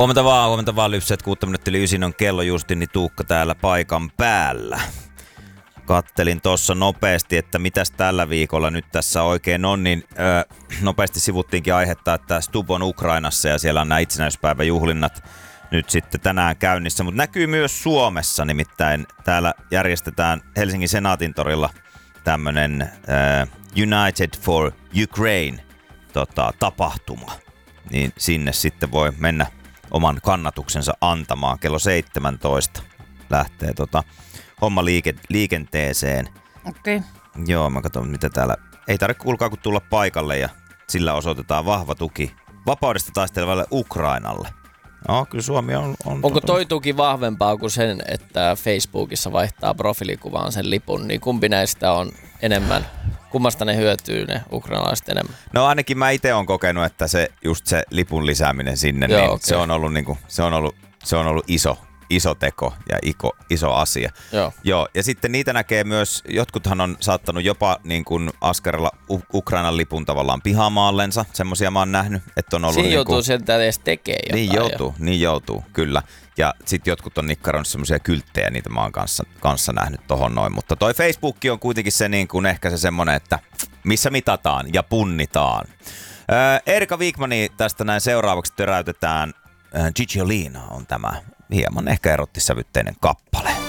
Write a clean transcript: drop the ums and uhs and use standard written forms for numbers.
Huomenta vaan lypset, 6:09 on kello justin, niin Tuukka täällä paikan päällä. Kattelin tuossa nopeasti, että mitäs tällä viikolla nyt tässä oikein on, niin nopeasti sivuttiinkin aihetta, että Stubb on Ukrainassa ja siellä on nämä itsenäisyyspäiväjuhlinnat nyt sitten tänään käynnissä, mutta näkyy myös Suomessa, nimittäin täällä järjestetään Helsingin Senaatintorilla tämmönen United for Ukraine tapahtuma, niin sinne sitten voi mennä oman kannatuksensa antamaan. Kello 17 lähtee homma liikenteeseen. Okei. Okay. Joo, mä katson mitä täällä. Ei tarvitse kuulkaa kun tulla paikalle ja sillä osoitetaan vahva tuki vapaudesta taistelevalle Ukrainalle. No, kyllä Suomi on onko toi tuki vahvempaa kuin sen, että Facebookissa vaihtaa profiilikuvaan sen lipun, niin kumpi näistä on enemmän? Kummasta ne hyötyy ne ukrainalaiset enemmän? No ainakin mä itse olen kokenut, että se lipun lisääminen sinne, joo, niin okay. se on ollut iso teko ja iso asia. Joo. Ja sitten niitä näkee myös, jotkuthan on saattanut jopa niin kuin askarella Ukrainan lipun tavallaan pihamaallensa. Semmoisia mä oon nähnyt, että on ollut siinä joutuu sieltä edes tekee jotain. Niin joutuu, kyllä. Ja sitten jotkut on nikkarannut semmoisia kylttejä, niitä mä oon kanssa nähnyt tohon noin. Mutta toi Facebook on kuitenkin se niin kuin ehkä se semmonen, että missä mitataan ja punnitaan. Erika Wigmani tästä näin seuraavaksi töräytetään. Gigi Olina on tämä hieman ehkä erottisävytteinen kappale.